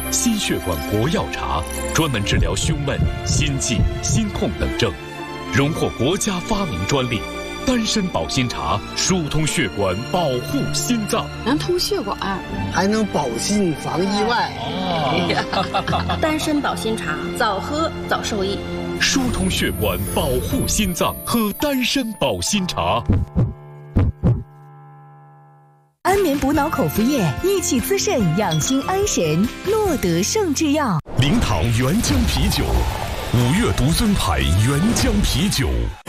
心血管国药茶，专门治疗胸闷、心悸、心痛等症，荣获国家发明专利。丹参保心茶疏通血管，保护心脏， 能通血管， 还能保心防意外。 丹参保心茶，早喝早受益。 疏通血管，保护心脏，喝丹参保心茶。 安眠补脑口服液，益气滋肾，养心安神。诺德圣制药， 零糖原浆啤酒，5月独尊牌原浆啤酒。